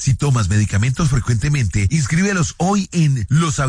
Si tomas medicamentos frecuentemente, inscríbelos hoy en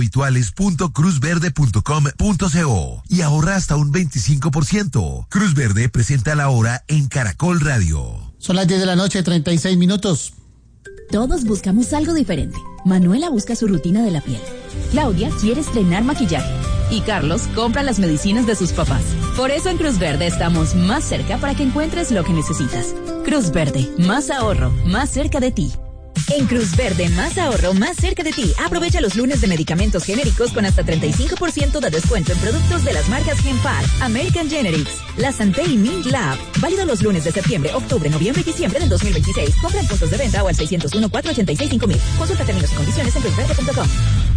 loshabituales.cruzverde.com.co y ahorra hasta un 25%. Cruz Verde presenta la hora en Caracol Radio. Son las 10 de la noche, 36 minutos. Todos buscamos algo diferente. Manuela busca su rutina de la piel. Claudia quiere estrenar maquillaje. Y Carlos compra las medicinas de sus papás. Por eso en Cruz Verde estamos más cerca para que encuentres lo que necesitas. Cruz Verde, más ahorro, más cerca de ti. En Cruz Verde, más ahorro, más cerca de ti. Aprovecha los lunes de medicamentos genéricos con hasta 35% de descuento en productos de las marcas Genpal, American Generics, La Santé y Mint Lab. Válido los lunes de septiembre, octubre, noviembre y diciembre del 2026. Compra en puntos de venta o al 601-486-5000. Consulta términos y condiciones en cruzverde.com.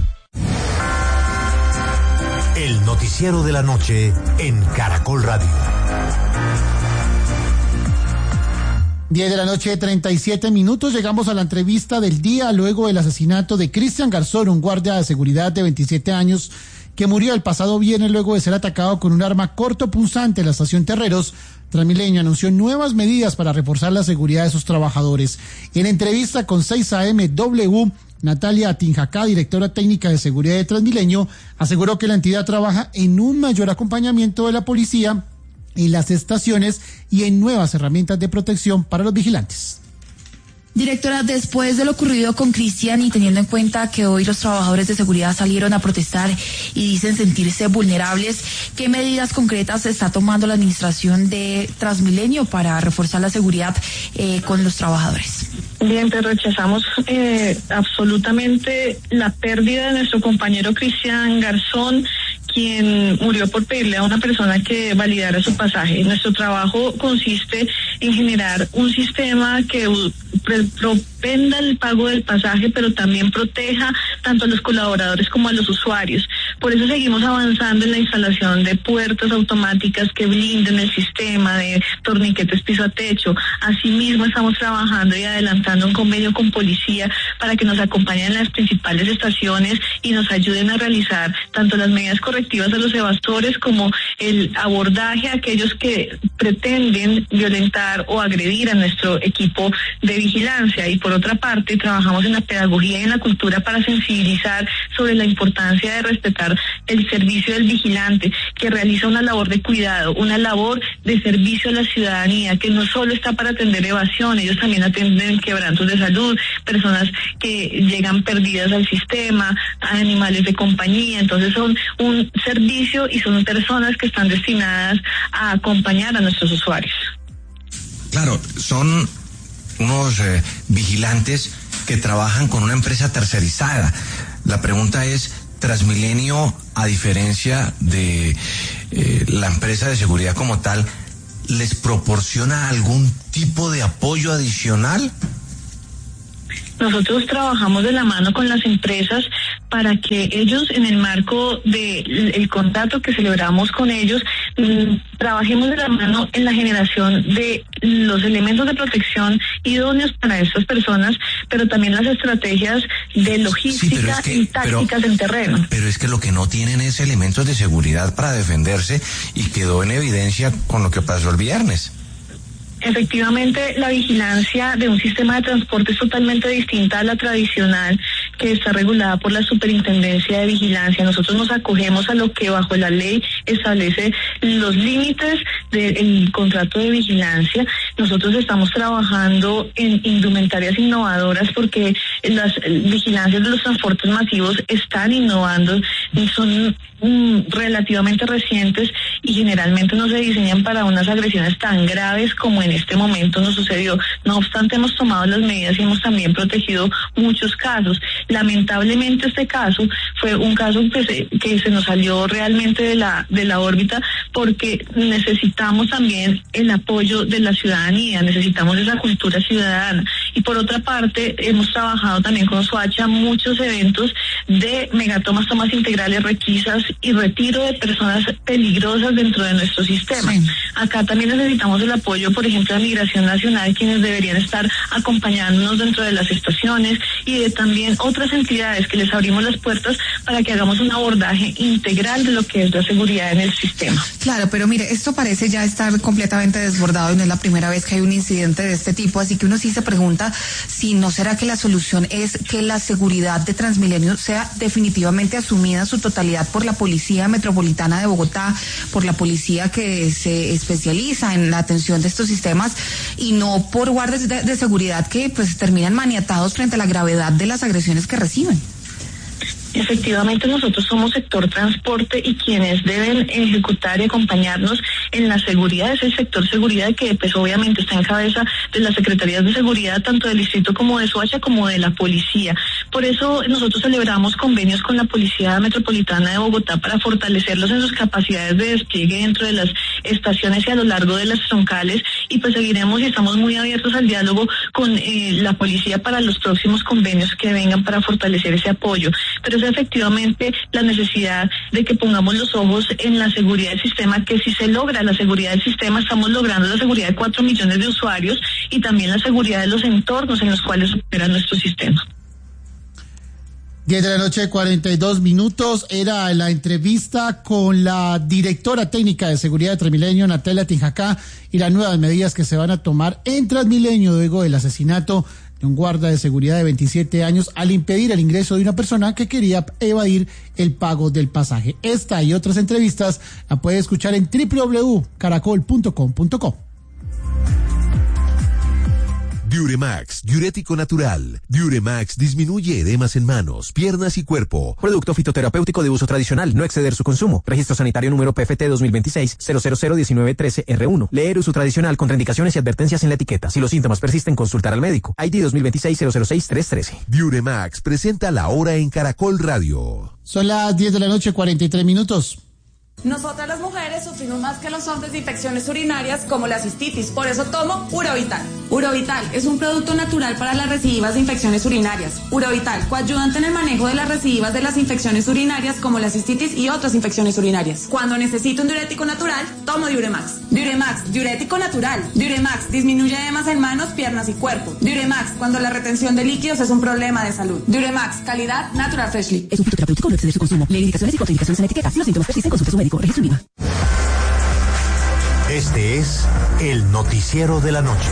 El noticiero de la noche en Caracol Radio. 10 de la noche, 37 minutos. Llegamos a la entrevista del día luego del asesinato de Cristian Garzón, un guardia de seguridad de 27 años que murió el pasado viernes luego de ser atacado con un arma cortopunzante en la estación Terreros. Transmilenio anunció nuevas medidas para reforzar la seguridad de sus trabajadores. En entrevista con 6AMW, Natalia Tinjacá, directora técnica de seguridad de Transmilenio, aseguró que la entidad trabaja en un mayor acompañamiento de la policía en las estaciones y en nuevas herramientas de protección para los vigilantes. Directora, después de lo ocurrido con Cristian y teniendo en cuenta que hoy los trabajadores de seguridad salieron a protestar y dicen sentirse vulnerables, ¿qué medidas concretas está tomando la administración de Transmilenio para reforzar la seguridad con los trabajadores? Bien, pues rechazamos absolutamente la pérdida de nuestro compañero Cristian Garzón, quien murió por pedirle a una persona que validara su pasaje. Nuestro trabajo consiste en generar un sistema que propenda el pago del pasaje, pero también proteja tanto a los colaboradores como a los usuarios. Por eso seguimos avanzando en la instalación de puertas automáticas que blinden el sistema, de torniquetes piso a techo. Asimismo, estamos trabajando y adelantando un convenio con policía para que nos acompañen en las principales estaciones y nos ayuden a realizar tanto las medidas correctivas a los evasores como el abordaje a aquellos que pretenden violentar o agredir a nuestro equipo de vigilancia. Y por otra parte, trabajamos en la pedagogía y en la cultura para sensibilizar sobre la importancia de respetar el servicio del vigilante, que realiza una labor de cuidado, una labor de servicio a la ciudadanía, que no solo está para atender evasión, ellos también atienden quebrantos de salud, personas que llegan perdidas al sistema, animales de compañía. Entonces son un servicio y son personas que están destinadas a acompañar a nuestros usuarios. Claro, son unos vigilantes que trabajan con una empresa tercerizada. La pregunta es, Transmilenio, a diferencia de la empresa de seguridad como tal, ¿les proporciona algún tipo de apoyo adicional? Nosotros trabajamos de la mano con las empresas para que ellos, en el marco del contrato que celebramos con ellos, trabajemos de la mano en la generación de los elementos de protección idóneos para estas personas, pero también las estrategias de logística y tácticas en terreno. Pero es que lo que no tienen es elementos de seguridad para defenderse y quedó en evidencia con lo que pasó el viernes. Efectivamente, la vigilancia de un sistema de transporte es totalmente distinta a la tradicional, que está regulada por la Superintendencia de Vigilancia. Nosotros nos acogemos a lo que bajo la ley establece los límites del contrato de vigilancia. Nosotros estamos trabajando en indumentarias innovadoras porque las vigilancias de los transportes masivos están innovando, son relativamente recientes y generalmente no se diseñan para unas agresiones tan graves como en este momento nos sucedió. No obstante, hemos tomado las medidas y hemos también protegido muchos casos. Lamentablemente este caso fue un caso que se nos salió realmente de la órbita, porque necesitamos también el apoyo de la ciudadanía, necesitamos esa cultura ciudadana. Y por otra parte, hemos trabajado también con Soacha muchos eventos de megatomas, tomas integrales, requisas y retiro de personas peligrosas dentro de nuestro sistema. Sí. Acá también necesitamos el apoyo, por ejemplo, de Migración Nacional, quienes deberían estar acompañándonos dentro de las estaciones, y de también otras entidades que les abrimos las puertas para que hagamos un abordaje integral de lo que es la seguridad en el sistema. Claro, pero mire, esto parece ya estar completamente desbordado y no es la primera vez que hay un incidente de este tipo, así que uno sí se pregunta ahora, si no será que la solución es que la seguridad de Transmilenio sea definitivamente asumida en su totalidad por la Policía Metropolitana de Bogotá, por la policía que se especializa en la atención de estos sistemas y no por guardias de seguridad que pues terminan maniatados frente a la gravedad de las agresiones que reciben. Efectivamente, nosotros somos sector transporte y quienes deben ejecutar y acompañarnos en la seguridad es el sector seguridad, que pues obviamente está en cabeza de las secretarías de seguridad tanto del distrito como de Soacha como de la policía. Por eso nosotros celebramos convenios con la Policía Metropolitana de Bogotá para fortalecerlos en sus capacidades de despliegue dentro de las estaciones y a lo largo de las troncales, y pues seguiremos y estamos muy abiertos al diálogo con la policía para los próximos convenios que vengan para fortalecer ese apoyo. Pero es efectivamente la necesidad de que pongamos los ojos en la seguridad del sistema, que si se logra la seguridad del sistema, estamos logrando la seguridad de 4 millones de usuarios y también la seguridad de los entornos en los cuales opera nuestro sistema. 10 de la noche, 42 minutos. Era la entrevista con la directora técnica de seguridad de Transmilenio, Natalia Tinjacá, y las nuevas medidas que se van a tomar en Transmilenio luego del asesinato de un guarda de seguridad de 27 años al impedir el ingreso de una persona que quería evadir el pago del pasaje. Esta y otras entrevistas la puede escuchar en www.caracol.com.co. Diuremax, diurético natural. Diuremax disminuye edemas en manos, piernas y cuerpo. Producto fitoterapéutico de uso tradicional, no exceder su consumo. Registro sanitario número PFT 2026-0001913-R1. Leer uso tradicional, contraindicaciones y advertencias en la etiqueta. Si los síntomas persisten, consultar al médico. ID 2026-006-313. Diuremax presenta La Hora en Caracol Radio. Son las 10 de la noche, 43 minutos. Nosotras las mujeres sufrimos más que los hombres de infecciones urinarias como la cistitis, por eso tomo Urovital. Urovital es un producto natural para las recidivas de infecciones urinarias. Urovital, coayudante en el manejo de las recidivas de las infecciones urinarias como la cistitis y otras infecciones urinarias. Cuando necesito un diurético natural, tomo Diuremax. Diuremax, diurético natural. Diuremax, disminuye edemas en manos, piernas y cuerpo. Diuremax, cuando la retención de líquidos es un problema de salud. Diuremax, calidad Natural Freshly. Es un fitoterapéutico, no exceder su consumo. Lee indicaciones y contraindicaciones en la etiqueta. Si los síntomas persisten, consulte a su médico. Registro INVIMA. Este es el noticiero de la noche.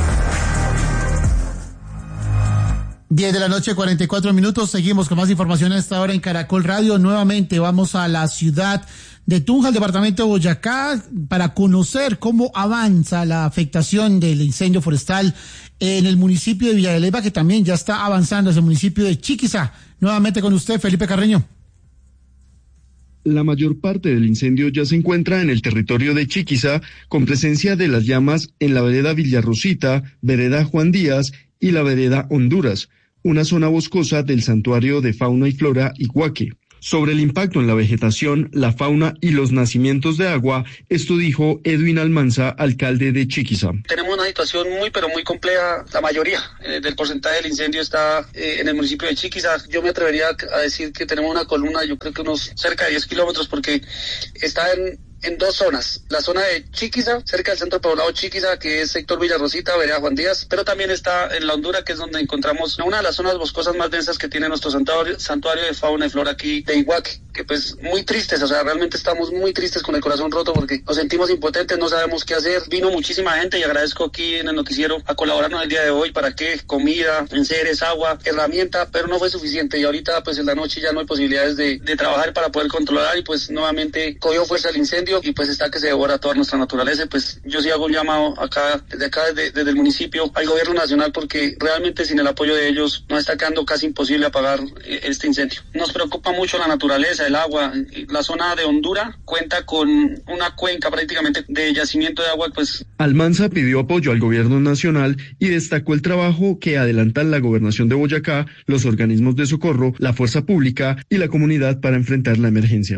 10 de la noche, 44 minutos. Seguimos con más información a esta hora en Caracol Radio. Nuevamente vamos a la ciudad de Tunja, el departamento de Boyacá, para conocer cómo avanza la afectación del incendio forestal en el municipio de Villa de Leyva, que también ya está avanzando hacia el municipio de Chiquiza. Nuevamente con usted, Felipe Carreño. La mayor parte del incendio ya se encuentra en el territorio de Chiquiza, con presencia de las llamas en la vereda Villarrosita, vereda Juan Díaz y la vereda Honduras, una zona boscosa del santuario de fauna y flora Iguaque. Sobre el impacto en la vegetación, la fauna y los nacimientos de agua, esto dijo Edwin Almanza, alcalde de Chiquiza. Tenemos una situación muy compleja. La mayoría del porcentaje del incendio está en el municipio de Chiquiza. Yo me atrevería a decir que tenemos una columna, yo creo que unos cerca de 10 kilómetros, porque está en dos zonas. La zona de Chiquiza, cerca del centro poblado Chiquiza, que es sector Villarrosita, vereda Juan Díaz, pero también está en la Hondura, que es donde encontramos una de las zonas boscosas más densas que tiene nuestro santuario de fauna y flora aquí de Iguaque, que pues muy tristes, o sea, realmente estamos muy tristes, con el corazón roto, porque nos sentimos impotentes, no sabemos qué hacer. Vino muchísima gente y agradezco aquí en el noticiero a colaborarnos el día de hoy para que comida, enseres, agua, herramienta, pero no fue suficiente, y ahorita pues en la noche ya no hay posibilidades de trabajar para poder controlar, y pues nuevamente cogió fuerza el incendio y pues está que se devora toda nuestra naturaleza. Pues yo sí hago un llamado desde el municipio al gobierno nacional, porque realmente sin el apoyo de ellos nos está quedando casi imposible apagar este incendio. Nos preocupa mucho la naturaleza, el agua. La zona de Honduras cuenta con una cuenca prácticamente de yacimiento de agua, pues. Almanza pidió apoyo al gobierno nacional y destacó el trabajo que adelantan la gobernación de Boyacá, los organismos de socorro, la fuerza pública y la comunidad para enfrentar la emergencia.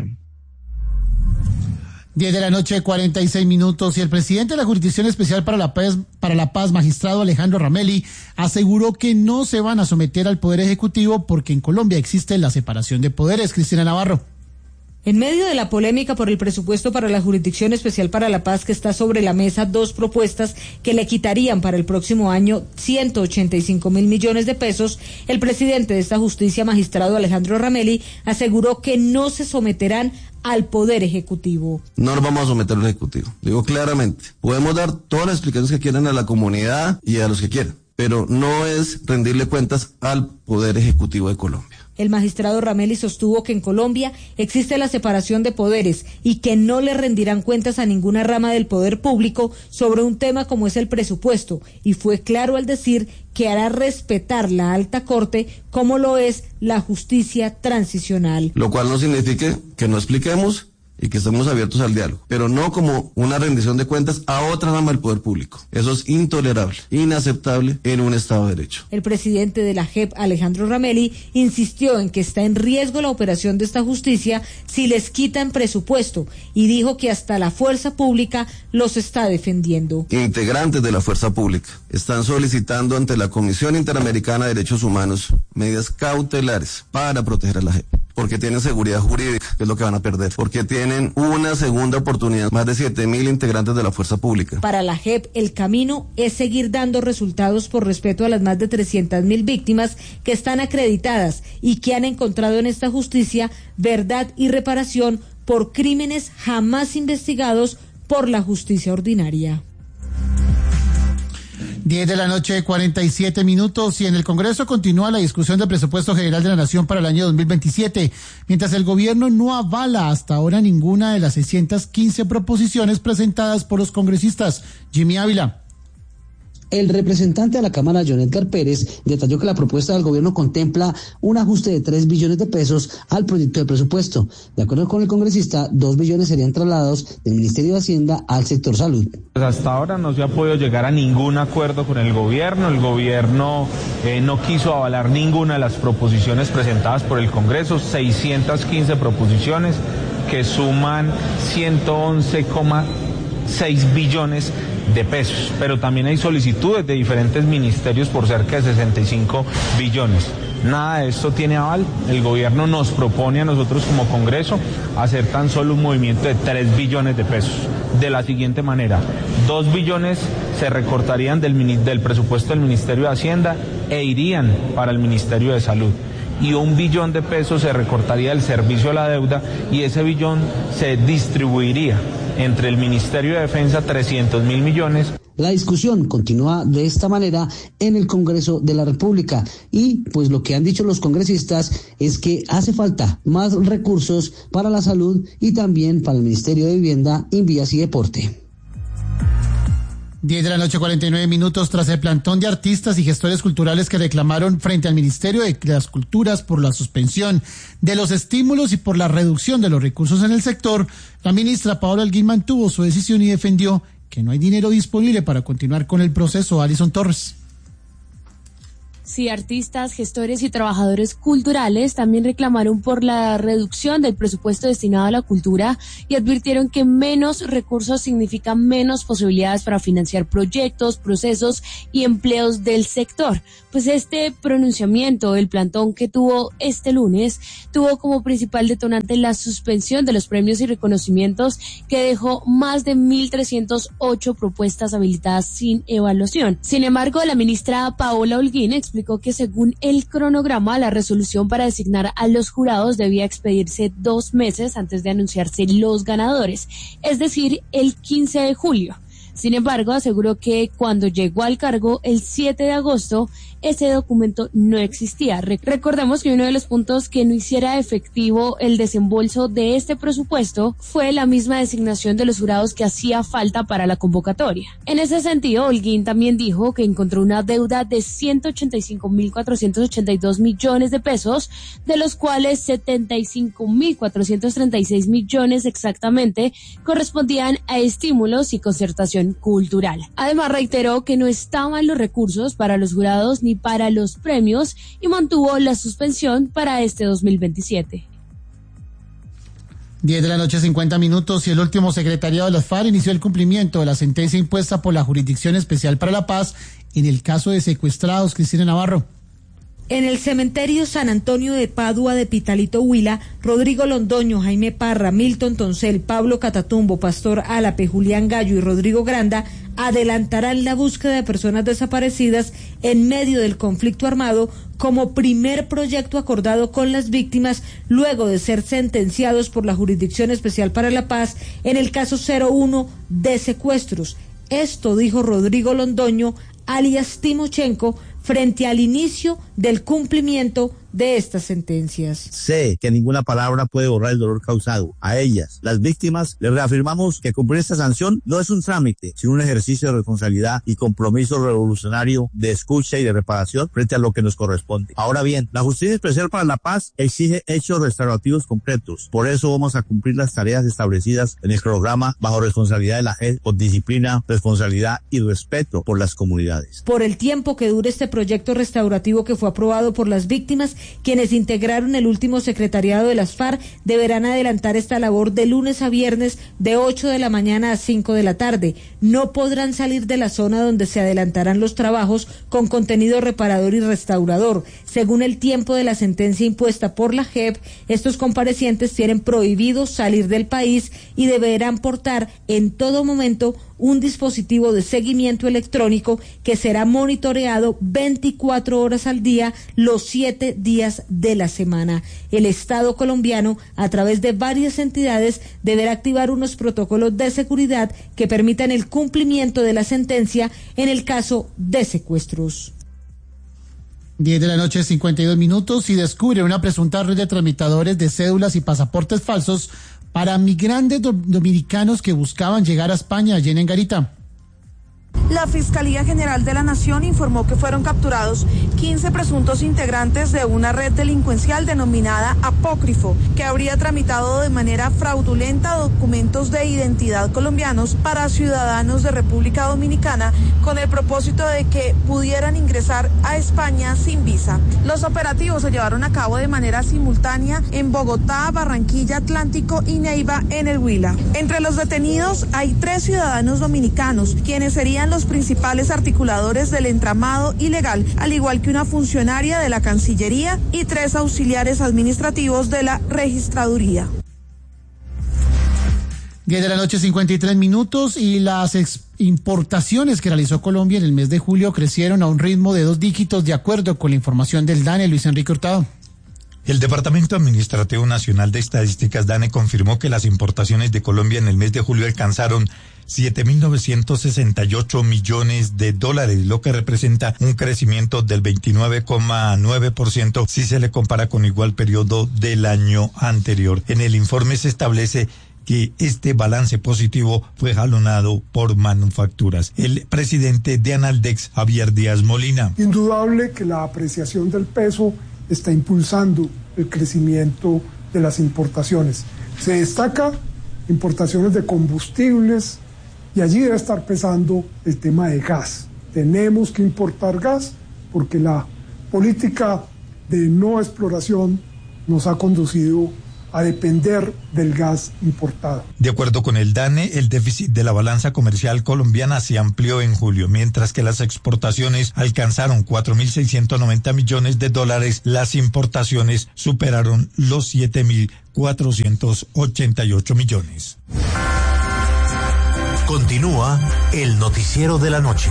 10 de la noche, 46 minutos, y el presidente de la Jurisdicción Especial para la Paz, magistrado Alejandro Ramelli, aseguró que no se van a someter al Poder Ejecutivo porque en Colombia existe la separación de poderes. Cristina Navarro. En medio de la polémica por el presupuesto para la Jurisdicción Especial para la Paz que está sobre la mesa, dos propuestas que le quitarían para el próximo año 185.000 millones de pesos, el presidente de esta justicia, magistrado Alejandro Ramelli, aseguró que no se someterán al Poder Ejecutivo. No nos vamos a someter al Ejecutivo, digo claramente. Podemos dar todas las explicaciones que quieran a la comunidad y a los que quieran, pero no es rendirle cuentas al Poder Ejecutivo de Colombia. El magistrado Ramelli sostuvo que en Colombia existe la separación de poderes y que no le rendirán cuentas a ninguna rama del poder público sobre un tema como es el presupuesto, y fue claro al decir que hará respetar la alta corte como lo es la justicia transicional. Lo cual no significa que no expliquemos y que estemos abiertos al diálogo, pero no como una rendición de cuentas a otra rama del poder público. Eso es intolerable, inaceptable en un Estado de Derecho. El presidente de la JEP, Alejandro Ramelli, insistió en que está en riesgo la operación de esta justicia si les quitan presupuesto, y dijo que hasta la fuerza pública los está defendiendo. Integrantes de la fuerza pública están solicitando ante la Comisión Interamericana de Derechos Humanos medidas cautelares para proteger a la JEP. Porque tienen seguridad jurídica, que es lo que van a perder. Porque tienen una segunda oportunidad, más de 7.000 integrantes de la fuerza pública. Para la JEP, el camino es seguir dando resultados por respeto a las más de 300.000 víctimas que están acreditadas y que han encontrado en esta justicia verdad y reparación por crímenes jamás investigados por la justicia ordinaria. 10 de la noche, 47 minutos, y en el Congreso continúa la discusión del presupuesto general de la Nación para el año 2027, mientras el gobierno no avala hasta ahora ninguna de las 615 proposiciones presentadas por los congresistas. Jimmy Ávila. El representante de la Cámara, John Edgar Pérez, detalló que la propuesta del gobierno contempla un ajuste de 3 billones de pesos al proyecto de presupuesto. De acuerdo con el congresista, 2 billones serían trasladados del Ministerio de Hacienda al sector salud. Pues hasta ahora no se ha podido llegar a ningún acuerdo con el gobierno. El gobierno no quiso avalar ninguna de las proposiciones presentadas por el Congreso, 615 proposiciones que suman 111,6 billones de pesos, pero también hay solicitudes de diferentes ministerios por cerca de 65 billones. Nada de esto tiene aval. El gobierno nos propone a nosotros como Congreso hacer tan solo un movimiento de 3 billones de pesos. De la siguiente manera: 2 billones se recortarían del presupuesto del Ministerio de Hacienda e irían para el Ministerio de Salud. Y 1 billón de pesos se recortaría del servicio a la deuda, y ese billón se distribuiría entre el Ministerio de Defensa, 300.000 millones. La discusión continúa de esta manera en el Congreso de la República, y pues lo que han dicho los congresistas es que hace falta más recursos para la salud y también para el Ministerio de Vivienda, Invías y Deporte. 10 de la noche, 49 minutos, tras el plantón de artistas y gestores culturales que reclamaron frente al Ministerio de las Culturas por la suspensión de los estímulos y por la reducción de los recursos en el sector, la ministra Paola Holguín mantuvo su decisión y defendió que no hay dinero disponible para continuar con el proceso. Alison Torres. Sí, artistas, gestores y trabajadores culturales también reclamaron por la reducción del presupuesto destinado a la cultura y advirtieron que menos recursos significa menos posibilidades para financiar proyectos, procesos y empleos del sector. Pues este pronunciamiento, el plantón que tuvo este lunes, tuvo como principal detonante la suspensión de los premios y reconocimientos, que dejó más de 1.308 propuestas habilitadas sin evaluación. Sin embargo, la ministra Paola Holguín explicó que según el cronograma, la resolución para designar a los jurados debía expedirse 2 meses antes de anunciarse los ganadores, es decir, el 15 de julio. Sin embargo, aseguró que cuando llegó al cargo el 7 de agosto, ese documento no existía. Recordemos que uno de los puntos que no hiciera efectivo el desembolso de este presupuesto fue la misma designación de los jurados que hacía falta para la convocatoria. En ese sentido, Holguín también dijo que encontró una deuda de 185.482 millones de pesos, de los cuales 75.436 millones exactamente correspondían a estímulos y concertación cultural. Además, reiteró que no estaban los recursos para los jurados ni para los premios y mantuvo la suspensión para este 2027. 10 de la noche, 50 minutos, y el último secretariado de las FARC inició el cumplimiento de la sentencia impuesta por la Jurisdicción Especial para la Paz en el caso de secuestrados. Cristina Navarro. En el cementerio San Antonio de Padua de Pitalito Huila, Rodrigo Londoño, Jaime Parra, Milton Toncel, Pablo Catatumbo, Pastor Álape, Julián Gallo y Rodrigo Granda adelantarán la búsqueda de personas desaparecidas en medio del conflicto armado como primer proyecto acordado con las víctimas luego de ser sentenciados por la Jurisdicción Especial para la Paz en el caso 01 de secuestros. Esto dijo Rodrigo Londoño alias Timochenko, frente al inicio del cumplimiento de estas sentencias. Sé que ninguna palabra puede borrar el dolor causado. A ellas, las víctimas, les reafirmamos que cumplir esta sanción no es un trámite, sino un ejercicio de responsabilidad y compromiso revolucionario de escucha y de reparación frente a lo que nos corresponde. Ahora bien, la justicia especial para la paz exige hechos restaurativos concretos. Por eso vamos a cumplir las tareas establecidas en el programa bajo responsabilidad de la JEP, con disciplina, responsabilidad y respeto por las comunidades. Por el tiempo que dure este proyecto restaurativo que fue aprobado por las víctimas, quienes integraron el último secretariado de las FARC deberán adelantar esta labor de lunes a viernes de 8 de la mañana a 5 de la tarde. No podrán salir de la zona donde se adelantarán los trabajos con contenido reparador y restaurador. Según el tiempo de la sentencia impuesta por la JEP, estos comparecientes tienen prohibido salir del país y deberán portar en todo momento un dispositivo de seguimiento electrónico que será monitoreado 24 horas al día, los 7 días de la semana. El Estado colombiano, a través de varias entidades, deberá activar unos protocolos de seguridad que permitan el cumplimiento de la sentencia en el caso de secuestros. 10 de la noche, 52 minutos, y descubre una presunta red de tramitadores de cédulas y pasaportes falsos para migrantes dominicanos que buscaban llegar a España. Allí en Garita. La Fiscalía General de la Nación informó que fueron capturados 15 presuntos integrantes de una red delincuencial denominada Apócrifo, que habría tramitado de manera fraudulenta documentos de identidad colombianos para ciudadanos de República Dominicana con el propósito de que pudieran ingresar a España sin visa. Los operativos se llevaron a cabo de manera simultánea en Bogotá, Barranquilla, Atlántico y Neiva en el Huila. Entre los detenidos hay 3 ciudadanos dominicanos, quienes serían los principales articuladores del entramado ilegal, al igual que una funcionaria de la Cancillería y 3 auxiliares administrativos de la Registraduría. 10 de la noche, 53 minutos, y las importaciones que realizó Colombia en el mes de julio crecieron a un ritmo de 2 dígitos, de acuerdo con la información del DANE. Luis Enrique Hurtado. El Departamento Administrativo Nacional de Estadísticas, DANE, confirmó que las importaciones de Colombia en el mes de julio alcanzaron 7.968 millones de dólares, lo que representa un crecimiento del 29,9% si se le compara con igual periodo del año anterior. En el informe se establece que este balance positivo fue jalonado por manufacturas. El presidente de Analdex, Javier Díaz Molina. Indudable que la apreciación del peso está impulsando el crecimiento de las importaciones. Se destaca importaciones de combustibles y allí debe estar pesando el tema de gas. Tenemos que importar gas porque la política de no exploración nos ha conducido a depender del gas importado. De acuerdo con el DANE, el déficit de la balanza comercial colombiana se amplió en julio, mientras que las exportaciones alcanzaron 4.690 millones de dólares, las importaciones superaron los 7.488 millones. Continúa el noticiero de la noche.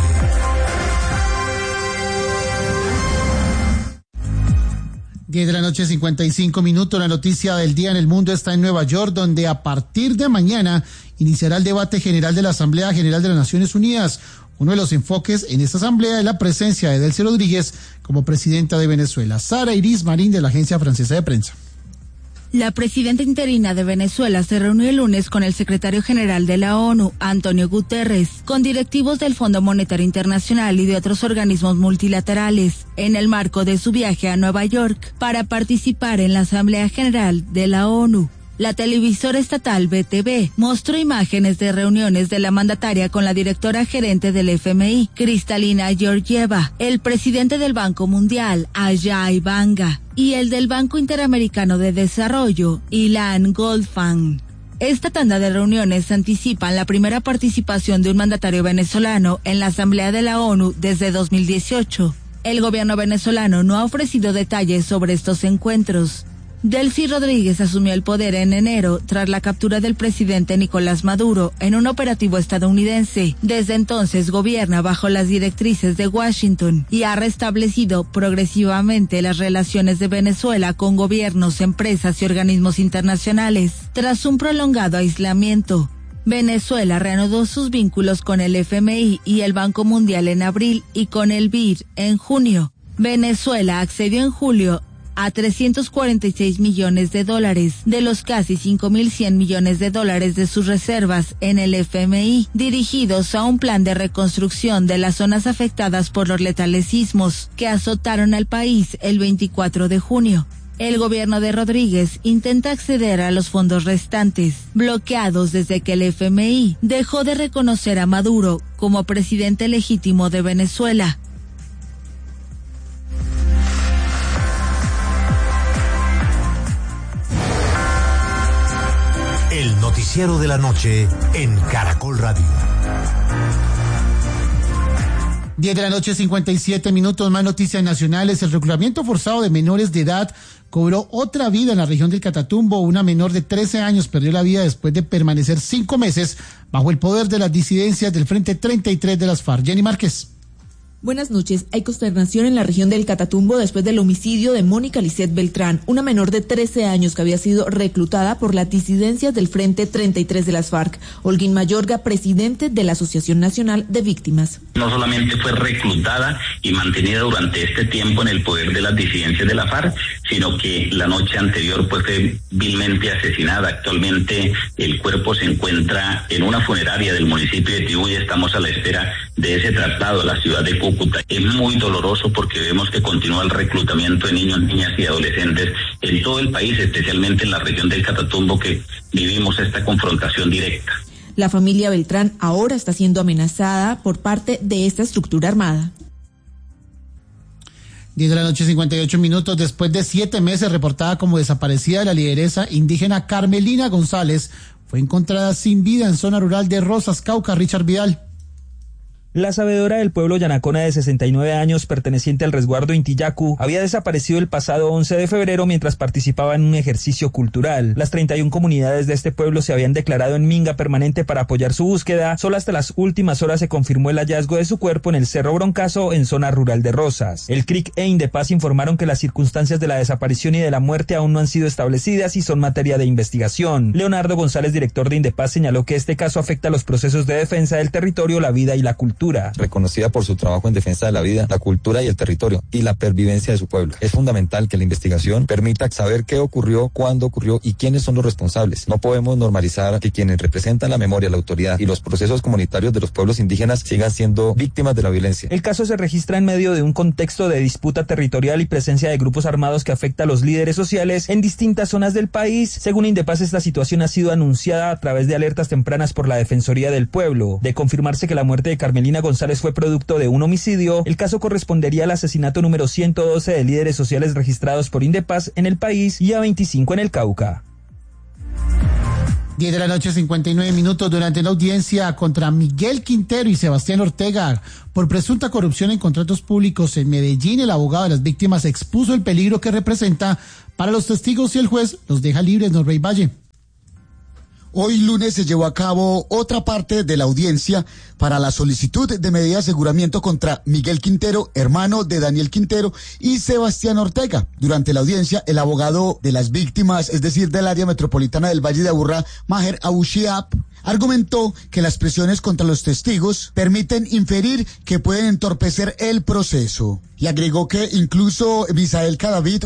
10 de la noche, 55 minutos. La noticia del día en el mundo está en Nueva York, donde a partir de mañana iniciará el debate general de la Asamblea General de las Naciones Unidas. Uno de los enfoques en esta asamblea es la presencia de Delcy Rodríguez como presidenta de Venezuela. Sara Iris Marín, de la Agencia Francesa de Prensa. La presidenta interina de Venezuela se reunió el lunes con el secretario general de la ONU, Antonio Guterres, con directivos del Fondo Monetario Internacional y de otros organismos multilaterales, en el marco de su viaje a Nueva York para participar en la Asamblea General de la ONU. La televisora estatal BTV mostró imágenes de reuniones de la mandataria con la directora gerente del FMI, Kristalina Georgieva, el presidente del Banco Mundial, Ajay Banga, y el del Banco Interamericano de Desarrollo, Ilan Goldfang. Esta tanda de reuniones anticipan la primera participación de un mandatario venezolano en la Asamblea de la ONU desde 2018. El gobierno venezolano no ha ofrecido detalles sobre estos encuentros. Delcy Rodríguez asumió el poder en enero tras la captura del presidente Nicolás Maduro en un operativo estadounidense. Desde entonces gobierna bajo las directrices de Washington y ha restablecido progresivamente las relaciones de Venezuela con gobiernos, empresas y organismos internacionales tras un prolongado aislamiento. Venezuela reanudó sus vínculos con el FMI y el Banco Mundial en abril y con el BID en junio. Venezuela accedió en julio a $346 millones, de los casi 5.100 millones de dólares de sus reservas en el FMI, dirigidos a un plan de reconstrucción de las zonas afectadas por los letales sismos que azotaron al país el 24 de junio. El gobierno de Rodríguez intenta acceder a los fondos restantes, bloqueados desde que el FMI dejó de reconocer a Maduro como presidente legítimo de Venezuela. El noticiero de la noche en Caracol Radio. 10 de la noche, 57 minutos, más noticias nacionales. El reclutamiento forzado de menores de edad cobró otra vida en la región del Catatumbo. Una menor de 13 años perdió la vida después de permanecer 5 meses bajo el poder de las disidencias del Frente 33 de las FARC. Jenny Márquez. Buenas noches. Hay consternación en la región del Catatumbo después del homicidio de Mónica Lisset Beltrán, una menor de 13 años que había sido reclutada por las disidencias del Frente 33 de las FARC. Holguín Mayorga, presidente de la Asociación Nacional de Víctimas. No solamente fue reclutada y mantenida durante este tiempo en el poder de las disidencias de la FARC, sino que la noche anterior pues fue vilmente asesinada. Actualmente el cuerpo se encuentra en una funeraria del municipio de Tibú y estamos a la espera de ese traslado a la ciudad de Cúcuta. Es muy doloroso porque vemos que continúa el reclutamiento de niños, niñas y adolescentes en todo el país, especialmente en la región del Catatumbo, que vivimos esta confrontación directa. La familia Beltrán ahora está siendo amenazada por parte de esta estructura armada. 10 de la noche, 58 minutos. Después de 7 meses reportada como desaparecida, la lideresa indígena Carmelina González fue encontrada sin vida en zona rural de Rosas, Cauca. Richard Vidal. La sabedora del pueblo Yanacona de 69 años, perteneciente al resguardo Intillacu, había desaparecido el pasado 11 de febrero mientras participaba en un ejercicio cultural. Las 31 comunidades de este pueblo se habían declarado en minga permanente para apoyar su búsqueda. Solo hasta las últimas horas se confirmó el hallazgo de su cuerpo en el Cerro Broncazo, en zona rural de Rosas. El CRIC e Indepaz informaron que las circunstancias de la desaparición y de la muerte aún no han sido establecidas y son materia de investigación. Leonardo González, director de Indepaz, señaló que este caso afecta a los procesos de defensa del territorio, la vida y la cultura. Reconocida por su trabajo en defensa de la vida, la cultura y el territorio y la pervivencia de su pueblo. Es fundamental que la investigación permita saber qué ocurrió, cuándo ocurrió y quiénes son los responsables. No podemos normalizar que quienes representan la memoria, la autoridad y los procesos comunitarios de los pueblos indígenas sigan siendo víctimas de la violencia. El caso se registra en medio de un contexto de disputa territorial y presencia de grupos armados que afecta a los líderes sociales en distintas zonas del país. Según Indepaz, esta situación ha sido anunciada a través de alertas tempranas por la Defensoría del Pueblo. De confirmarse que la muerte de Carmelina González fue producto de un homicidio, el caso correspondería al asesinato número 112 de líderes sociales registrados por Indepaz en el país y a 25 en el Cauca. 10 de la noche, 59 minutos. Durante la audiencia contra Miguel Quintero y Sebastián Ortega por presunta corrupción en contratos públicos en Medellín, el abogado de las víctimas expuso el peligro que representa para los testigos y el juez los deja libres. Norrey Valle. Hoy lunes se llevó a cabo otra parte de la audiencia para la solicitud de medida de aseguramiento contra Miguel Quintero, hermano de Daniel Quintero, y Sebastián Ortega. Durante la audiencia, el abogado de las víctimas, es decir, del área metropolitana del Valle de Aburrá, Maher Abushiab, argumentó que las presiones contra los testigos permiten inferir que pueden entorpecer el proceso. Y agregó que incluso Misael Cadavid,